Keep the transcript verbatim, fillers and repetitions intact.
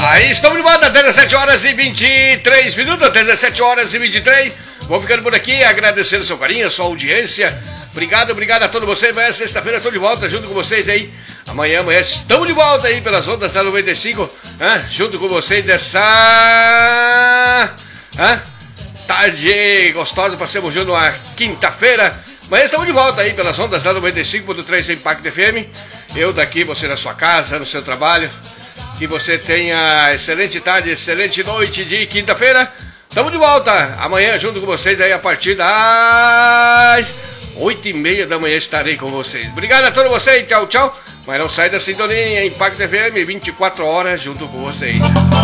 Aí estamos de volta, dezessete horas e vinte e três minutos, dezessete horas e vinte e três. Vou ficando por aqui, agradecendo o seu carinho, a sua audiência. Obrigado, obrigado a todos vocês. Amanhã, sexta-feira, estou de volta junto com vocês aí. Amanhã, amanhã, estamos de volta aí pelas ondas da noventa e cinco, hein? Junto com vocês dessa hein? tarde gostosa. Passamos junto uma quinta-feira. Amanhã estamos de volta aí pelas ondas da noventa e cinco ponto três Impact F M. Eu daqui, você na sua casa, no seu trabalho. Que você tenha excelente tarde, excelente noite de quinta-feira. Estamos de volta amanhã junto com vocês aí a partir das oito e meia da manhã estarei com vocês. Obrigado a todos vocês, tchau, tchau. Mas não sai da sintonia, Impact F M, vinte e quatro horas junto com vocês.